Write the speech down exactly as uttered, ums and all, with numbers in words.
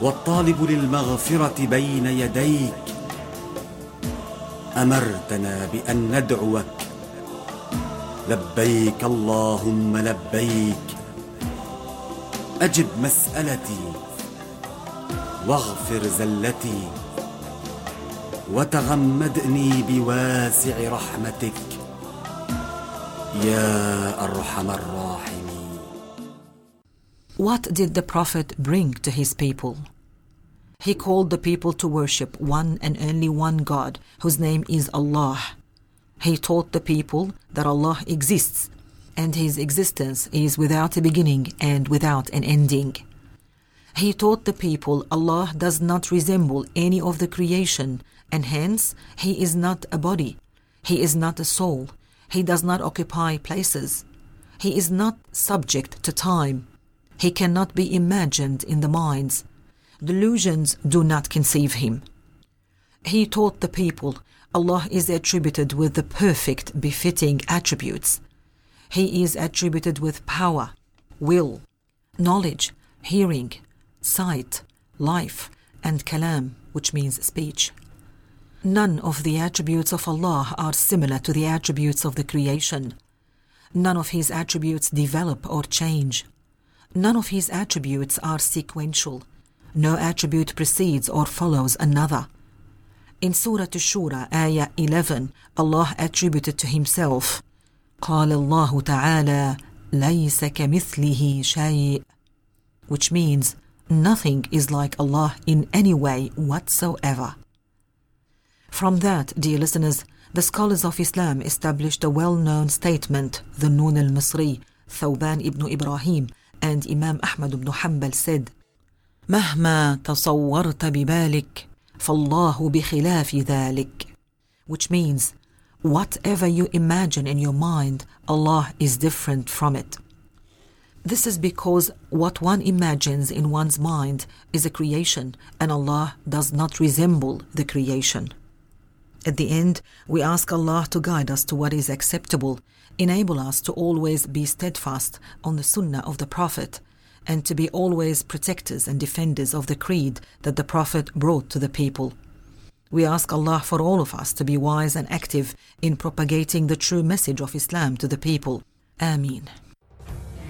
والطالب للمغفرة بين يديك. أمرتنا بأن ندعوك، لبيك اللهم لبيك. أجب مسألتي واغفر زلتي وتغمدني بواسع رحمتك يا أرحم الراحمين. What did the Prophet bring to his people? He called the people to worship one and only one God, whose name is Allah. He taught the people that Allah exists, and His existence is without a beginning and without an ending. He taught the people Allah does not resemble any of the creation, and hence He is not a body, He is not a soul, He does not occupy places, He is not subject to time, He cannot be imagined in the minds. Delusions do not conceive Him. He taught the people Allah is attributed with the perfect befitting attributes. He is attributed with power, will, knowledge, hearing, sight, life, and kalam, which means speech. None of the attributes of Allah are similar to the attributes of the creation. None of His attributes develop or change. None of His attributes are sequential. No attribute precedes or follows another. In Surah Ash-Shura, Ayah eleven, Allah attributed to Himself, قال الله تعالى ليس كمثله شيء, which means nothing is like Allah in any way whatsoever. From that, dear listeners, the scholars of Islam established a well-known statement. The Nun al-Misri, Thawban ibn Ibrahim, and Imam Ahmad ibn Hanbal said, مهما تصورت ببالك فالله بخلاف ذلك, which means, whatever you imagine in your mind, Allah is different from it. This is because what one imagines in one's mind is a creation, and Allah does not resemble the creation. At the end, we ask Allah to guide us to what is acceptable, enable us to always be steadfast on the Sunnah of the Prophet, and to be always protectors and defenders of the creed that the Prophet brought to the people. We ask Allah for all of us to be wise and active in propagating the true message of Islam to the people. Ameen.